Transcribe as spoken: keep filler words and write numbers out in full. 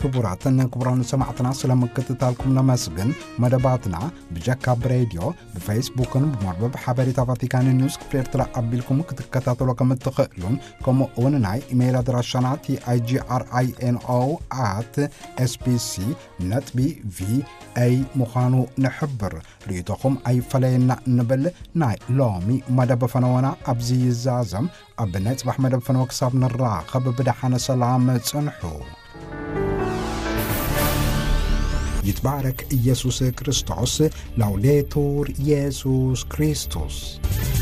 ክቡራትን ክቡራን ሰማዕትና ስለምክትታልኩም ነመስግን መደባትና በጃካብ ሬዲዮ በፌስቡክን በመርበብ ሐበሪታ ቫቲካን ኒውስ ክፍሌርትራ አቢልኩም ክትከታተሉ ከምትኽእሉን ከም ኦንናይ ኢሜይል አድራሻና ቲ አይ ጂ አር አይ ኤን ኦ አት ኤስ ቢ ሲ ነጥቢ ቪ ኤይ ሙኻኑ ንሕብር ርኢቶኹም ኣይፈለየና ንብል ናይ ሎሚ መደብ ፈነወና ኣብዚ ይዛዘም ኣብ ነጽባሕ መደብ ፈነወ ክሳብ ንራኸብ ብድሓነ ሰላም ጽንሑ ይትባረክ ኢየሱስ ክርስቶስ ላውዴቱር ኢየሱስ ክርስቶስ